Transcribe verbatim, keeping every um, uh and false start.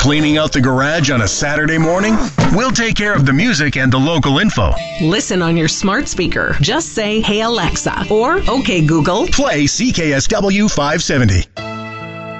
Cleaning out the garage on a Saturday morning? We'll take care of the music and the local info. Listen on your smart speaker. Just say, "Hey Alexa," or "Okay Google, play C K S W five seventy."